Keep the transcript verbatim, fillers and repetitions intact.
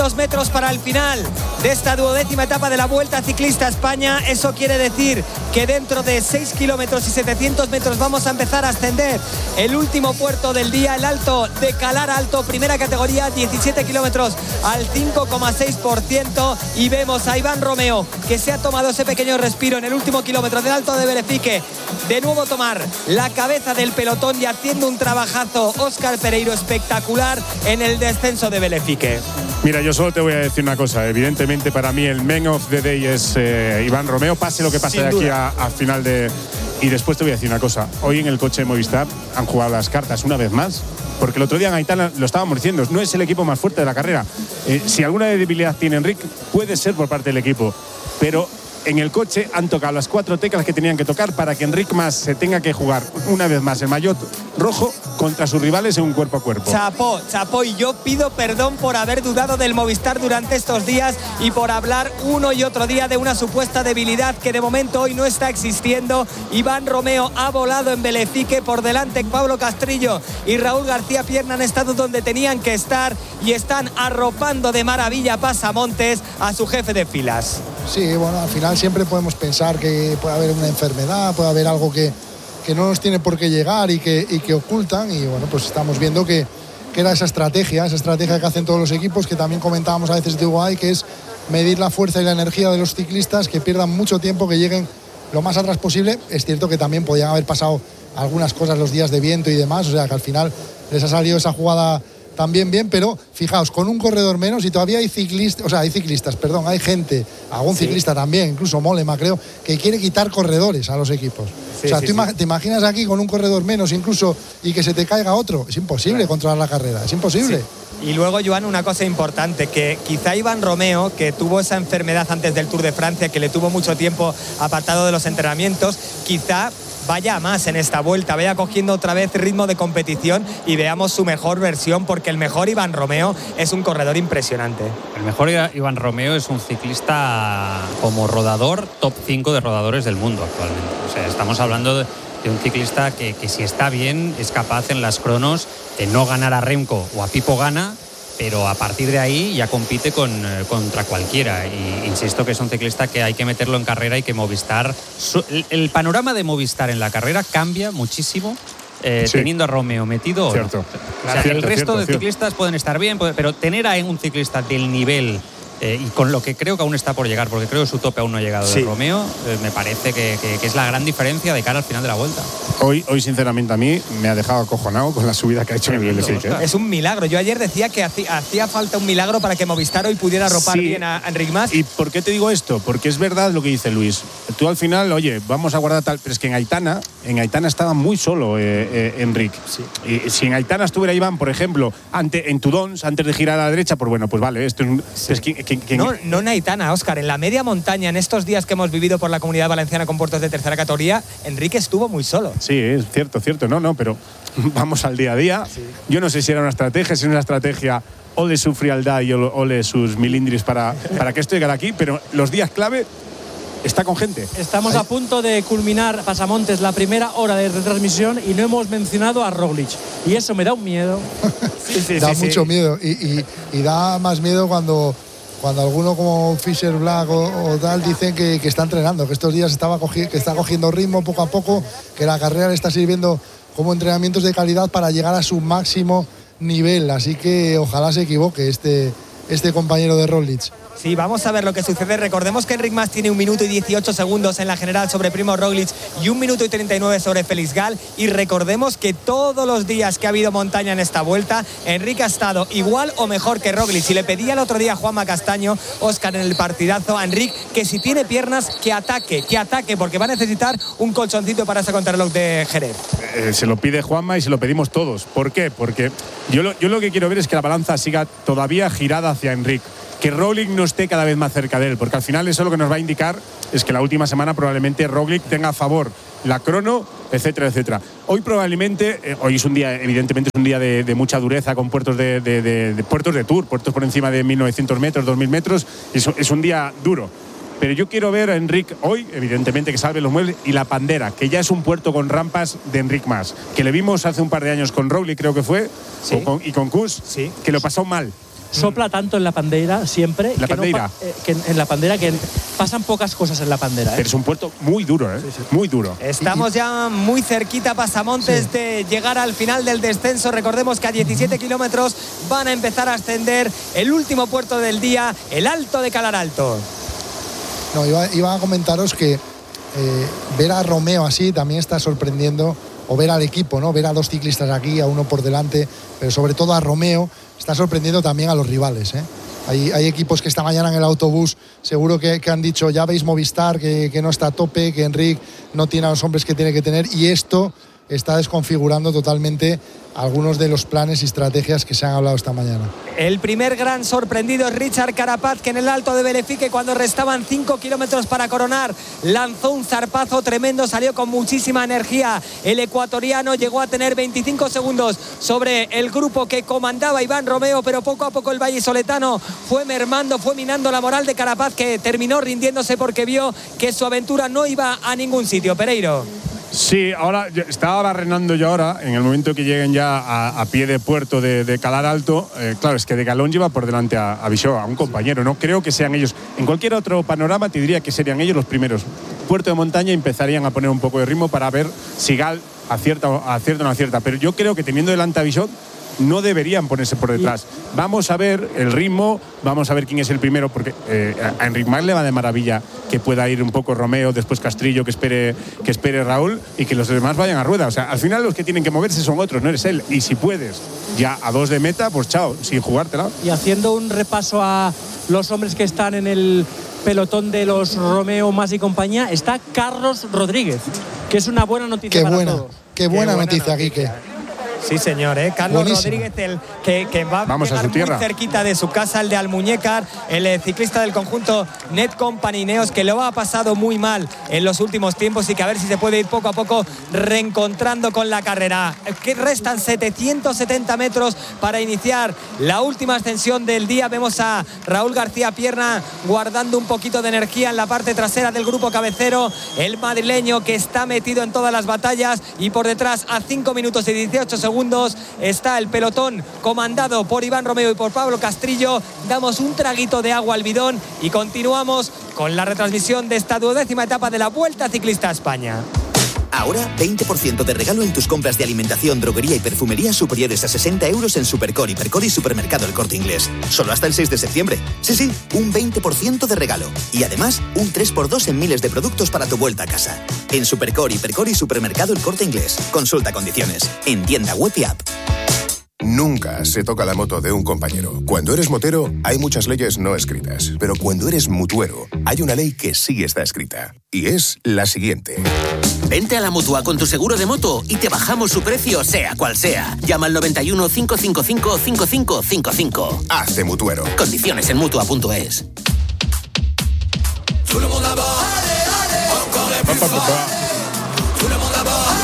Dos metros para el final de esta duodécima etapa de la Vuelta Ciclista a España. Eso quiere decir que dentro de seis kilómetros y setecientos metros vamos a empezar a ascender el último puerto del día, el Alto de Calar Alto, primera categoría, diecisiete kilómetros al cinco coma seis por ciento, y vemos a Iván Romeo que se ha tomado ese pequeño respiro en el último kilómetro del Alto de Belefique, de nuevo tomar la cabeza del pelotón y haciendo un trabajazo Óscar Pereiro espectacular en el descenso de Belefique. Mira, yo solo te voy a decir una cosa. Evidentemente, para mí el man of the day es eh, Iván Romeo, pase lo que pase de aquí a, a final de… Y después te voy a decir una cosa. Hoy en el coche de Movistar han jugado las cartas una vez más, porque el otro día en Aitana lo estábamos diciendo, no es el equipo más fuerte de la carrera. Eh, si alguna debilidad tiene Enric, puede ser por parte del equipo, pero en el coche han tocado las cuatro teclas que tenían que tocar para que Enric Mas se tenga que jugar una vez más el maillot rojo contra sus rivales en un cuerpo a cuerpo. Chapó, chapó, y yo pido perdón por haber dudado del Movistar durante estos días y por hablar uno y otro día de una supuesta debilidad que de momento hoy no está existiendo. Iván Romeo ha volado en Belefique, por delante Pablo Castrillo y Raúl García Pierna han estado donde tenían que estar y están arropando de maravilla a Pasamontes, a su jefe de filas. Sí, bueno, al final siempre podemos pensar que puede haber una enfermedad, puede haber algo que, que no nos tiene por qué llegar y que, y que ocultan, y bueno, pues estamos viendo que, que era esa estrategia, esa estrategia que hacen todos los equipos, que también comentábamos a veces de U A E, que es medir la fuerza y la energía de los ciclistas, que pierdan mucho tiempo, que lleguen lo más atrás posible. Es cierto que también podían haber pasado algunas cosas los días de viento y demás, o sea que al final les ha salido esa jugada también bien, pero fijaos, con un corredor menos, y todavía hay ciclistas, o sea, hay ciclistas, perdón, hay gente, algún sí. ciclista también, incluso Mollema creo, que quiere quitar corredores a los equipos. Sí, o sea, sí, ¿tú sí. te imaginas aquí con un corredor menos incluso y que se te caiga otro? Es imposible claro. controlar la carrera, es imposible. Sí. Y luego, Joan, una cosa importante, que quizá Iván Romeo, que tuvo esa enfermedad antes del Tour de Francia, que le tuvo mucho tiempo apartado de los entrenamientos, quizá vaya más en esta vuelta, vaya cogiendo otra vez ritmo de competición y veamos su mejor versión, porque el mejor Iván Romeo es un corredor impresionante. El mejor Iván Romeo es un ciclista como rodador, top cinco de rodadores del mundo actualmente. O sea, estamos hablando de, de un ciclista que, que si está bien es capaz en las cronos de no ganar a Remco o a Pipo Gana, pero a partir de ahí ya compite con, eh, contra cualquiera. Y insisto que es un ciclista que hay que meterlo en carrera y que Movistar… Su, el, el panorama de Movistar en la carrera cambia muchísimo eh, sí. teniendo a Romeo metido. Cierto. O sea, cierto, el resto cierto, de cierto. ciclistas pueden estar bien, pero tener a un ciclista del nivel… Eh, y con lo que creo que aún está por llegar, porque creo que su tope aún no ha llegado sí. de Romeo, eh, me parece que, que, que es la gran diferencia de cara al final de la Vuelta. Hoy, hoy sinceramente, a mí me ha dejado acojonado con la subida que ha hecho en el Belefique. ¿eh? Es un milagro. Yo ayer decía que hacía, hacía falta un milagro para que Movistar hoy pudiera arropar sí. bien a, a Enric Mas. ¿Y por qué te digo esto? Porque es verdad lo que dice Luis. Tú al final, oye, vamos a guardar tal… Pero es que en Aitana, en Aitana estaba muy solo eh, eh, Enric. Sí. Y si en Aitana estuviera Iván, por ejemplo, ante, en Tudons, antes de girar a la derecha, pues bueno, pues vale, esto es un… Sí. Es que, que, que, no, no Aitana, Óscar, en la media montaña, en estos días que hemos vivido por la Comunidad Valenciana con puertos de tercera categoría, Enrique estuvo muy solo. Sí, es cierto, cierto, no, no, pero vamos al día a día. Sí. Yo no sé si era una estrategia, si era una estrategia ole su frialdad y ole sus milindris para, para que esto llegara aquí, pero los días clave está con gente. Estamos Ahí. a punto de culminar, Pasamontes, la primera hora de retransmisión y no hemos mencionado a Roglic. Y eso me da un miedo. sí, sí, da sí, mucho sí. miedo y, y, y da más miedo cuando… Cuando alguno como Fischer Black o, o tal dicen que, que está entrenando, que estos días estaba cogi, que está cogiendo ritmo poco a poco, que la carrera le está sirviendo como entrenamientos de calidad para llegar a su máximo nivel. Así que ojalá se equivoque este, este compañero de Roglic. Sí, vamos a ver lo que sucede. Recordemos que Enric Mas tiene un minuto y dieciocho segundos en la general sobre Primo Roglic y un minuto y treinta y nueve sobre Félix Gal. Y recordemos que todos los días que ha habido montaña en esta vuelta, Enric ha estado igual o mejor que Roglic. Y le pedía el otro día a Juanma Castaño, Óscar, en el partidazo a Enric, que si tiene piernas, que ataque, que ataque, porque va a necesitar un colchoncito para ese contrarreloj de Jerez. Eh, se lo pide Juanma y se lo pedimos todos. ¿Por qué? Porque yo lo, yo lo que quiero ver es que la balanza siga todavía girada hacia Enric. Que Roglic no esté cada vez más cerca de él, porque al final eso lo que nos va a indicar es que la última semana probablemente Roglic tenga a favor la crono, etcétera, etcétera. Hoy probablemente, eh, hoy es un día, evidentemente es un día de, de mucha dureza con puertos de, de, de, de puertos de Tour, puertos por encima de mil novecientos metros, dos mil metros, es, es un día duro. Pero yo quiero ver a Enric hoy, evidentemente que salve los muebles, y la Pandera, que ya es un puerto con rampas de Enric Mas, que le vimos hace un par de años con Roglic, creo que fue, ¿Sí? con, y con Kuss, sí. que lo pasó mal. sopla tanto en la pandera siempre. La que pandera. No pa- eh, que en, en la pandera que pasan pocas cosas en la pandera. ¿eh? Pero es un puerto muy duro, ¿eh? Sí, sí. Muy duro. Estamos ya muy cerquita, Pasamontes, Sí. de llegar al final del descenso. Recordemos que a diecisiete kilómetros van a empezar a ascender el último puerto del día, el Alto de Calaralto. No, iba, iba a comentaros que eh, ver a Romeo así también está sorprendiendo, o ver al equipo, ¿no? Ver a dos ciclistas aquí, a uno por delante, pero sobre todo a Romeo, está sorprendiendo también a los rivales, ¿eh? Hay, hay equipos que esta mañana en el autobús seguro que, que han dicho, ya veis Movistar, que, que no está a tope, que Enric no tiene a los hombres que tiene que tener, y esto está desconfigurando totalmente algunos de los planes y estrategias que se han hablado esta mañana. El primer gran sorprendido es Richard Carapaz, que en el Alto de Belefique, cuando restaban cinco kilómetros para coronar, lanzó un zarpazo tremendo, salió con muchísima energía. El ecuatoriano llegó a tener veinticinco segundos sobre el grupo que comandaba Iván Romeo, pero poco a poco el vallisoletano fue mermando, fue minando la moral de Carapaz, que terminó rindiéndose porque vio que su aventura no iba a ningún sitio. Pereiro. Sí, ahora yo- estaba barrenando yo ahora, en el momento que lleguen ya a, a pie de puerto de, de Calar Alto. Eh, claro, es que de Galón lleva por delante a, a Bixó, a un compañero. No creo que sean ellos. En cualquier otro panorama te diría que serían ellos los primeros. Puerto de montaña empezarían a poner un poco de ritmo para ver si Gal acierta, o- acierta o no acierta. Pero yo creo que teniendo delante a Bixó, no deberían ponerse por detrás. Vamos a ver el ritmo, vamos a ver quién es el primero, porque eh, a Enric Mas le va de maravilla que pueda ir un poco Romeo, después Castrillo, que espere, que espere Raúl, y que los demás vayan a rueda. O sea, al final los que tienen que moverse son otros, no eres él. Y si puedes, ya a dos de meta, pues chao, sin jugártela. Y haciendo un repaso a los hombres que están en el pelotón de los Romeo, Mas y compañía, está Carlos Rodríguez, que es una buena noticia Qué para buena, todos. qué buena, buena noticia, noticia. Quique. Sí, señor, ¿eh? Carlos Buenísimo. Rodríguez, el que, que va Vamos a llegar su tierra. muy cerquita de su casa, el de Almuñécar, el eh, ciclista del conjunto Net Company Neos, que lo ha pasado muy mal en los últimos tiempos y que a ver si se puede ir poco a poco reencontrando con la carrera. Que restan setecientos setenta metros para iniciar la última ascensión del día. Vemos a Raúl García Pierna guardando un poquito de energía en la parte trasera del grupo cabecero, el madrileño que está metido en todas las batallas, y por detrás a cinco minutos y dieciocho segundos está el pelotón comandado por Iván Romeo y por Pablo Castrillo. Damos un traguito de agua al bidón y continuamos con la retransmisión de esta duodécima etapa de la Vuelta Ciclista a España. Ahora, veinte por ciento de regalo en tus compras de alimentación, droguería y perfumería superiores a sesenta euros en Supercore, Hipercore y Supermercado El Corte Inglés. Solo hasta el seis de septiembre. Sí, sí, un veinte por ciento de regalo. Y además, un tres por dos en miles de productos para tu vuelta a casa. En Supercore, Hipercore y Supermercado El Corte Inglés. Consulta condiciones. En tienda web y app. Nunca se toca la moto de un compañero. Cuando eres motero, hay muchas leyes no escritas. Pero cuando eres mutuero, hay una ley que sí está escrita. Y es la siguiente. Vente a la Mutua con tu seguro de moto y te bajamos su precio, sea cual sea. Llama al noventa y uno, cinco cinco cinco, cinco cinco cinco cinco. Hazte mutuero. Condiciones en mutua punto es. Pa, pa, pa, pa.